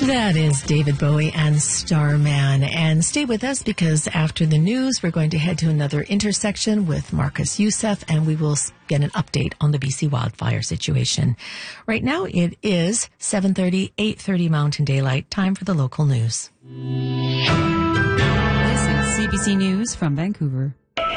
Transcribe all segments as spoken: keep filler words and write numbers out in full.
That is David Bowie and Starman. And stay with us because after the news, we're going to head to another intersection with Marcus Youssef, and we will get an update on the B C wildfire situation. Right now, it is seven thirty, eight thirty Mountain Daylight. Time for the local news. This is C B C News from Vancouver.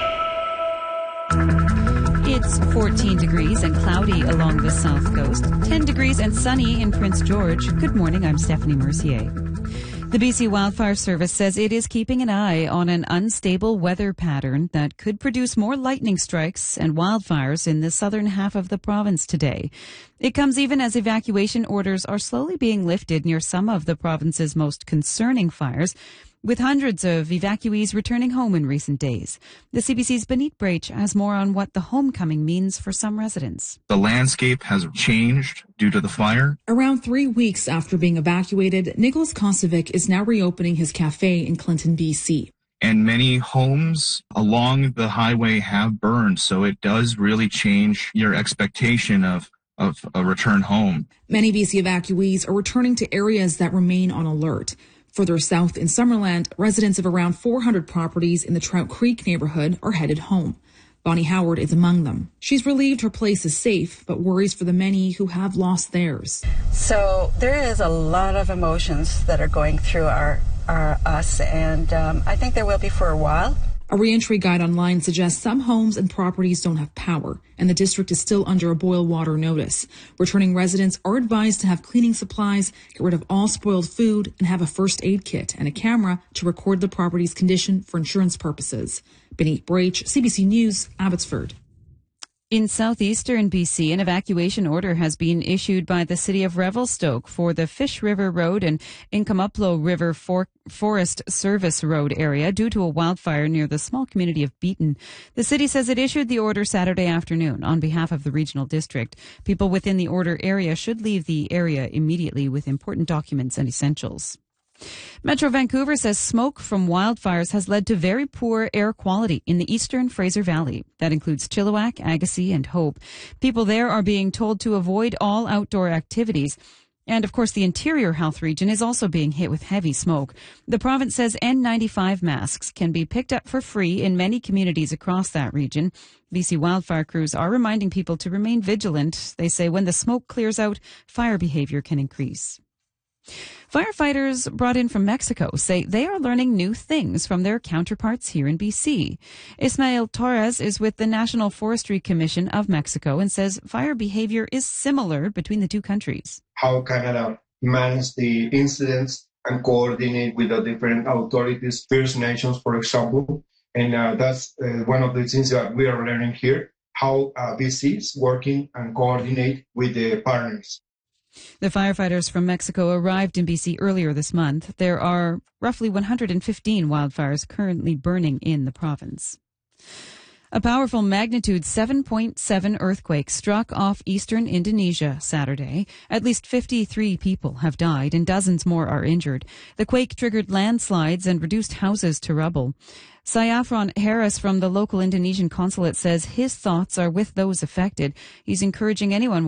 It's fourteen degrees and cloudy along the south coast, ten degrees and sunny in Prince George. Good morning, I'm Stephanie Mercier. The B C Wildfire Service says it is keeping an eye on an unstable weather pattern that could produce more lightning strikes and wildfires in the southern half of the province today. It comes even as evacuation orders are slowly being lifted near some of the province's most concerning fires, with hundreds of evacuees returning home in recent days. The C B C's Benit Brach has more on what the homecoming means for some residents. The landscape has changed due to the fire. Around three weeks after being evacuated, Nicholas Kosovic is now reopening his cafe in Clinton, B C. And many homes along the highway have burned, so it does really change your expectation of of a return home. Many B C evacuees are returning to areas that remain on alert. Further south in Summerland, residents of around four hundred properties in the Trout Creek neighborhood are headed home. Bonnie Howard is among them. She's relieved her place is safe, but worries for the many who have lost theirs. So there is a lot of emotions that are going through our, our us, and um, I think there will be for a while. A reentry guide online suggests some homes and properties don't have power, and the district is still under a boil water notice. Returning residents are advised to have cleaning supplies, get rid of all spoiled food, and have a first aid kit and a camera to record the property's condition for insurance purposes. Benit Brach, C B C News, Abbotsford. In southeastern B C, an evacuation order has been issued by the city of Revelstoke for the Fish River Road and Inkamuplo River For- Forest Service Road area due to a wildfire near the small community of Beaton. The city says it issued the order Saturday afternoon on behalf of the regional district. People within the order area should leave the area immediately with important documents and essentials. Metro Vancouver says smoke from wildfires has led to very poor air quality in the eastern Fraser Valley. That includes Chilliwack, Agassiz, and Hope. People there are being told to avoid all outdoor activities. And, of course, the interior health region is also being hit with heavy smoke. The province says N ninety-five masks can be picked up for free in many communities across that region. B C wildfire crews are reminding people to remain vigilant. They say when the smoke clears out, fire behavior can increase. Firefighters brought in from Mexico say they are learning new things from their counterparts here in B C. Ismael Torres is with the National Forestry Commission of Mexico and says fire behavior is similar between the two countries. How Canada manages the incidents and coordinate with the different authorities, First Nations, for example. And uh, that's uh, one of the things that we are learning here, how uh, B C is working and coordinate with the partners. The firefighters from Mexico arrived in B C earlier this month. There are roughly one hundred fifteen wildfires currently burning in the province. A powerful magnitude seven point seven earthquake struck off eastern Indonesia Saturday. At least fifty-three people have died and dozens more are injured. The quake triggered landslides and reduced houses to rubble. Sayafron Harris from the local Indonesian consulate says his thoughts are with those affected. He's encouraging anyone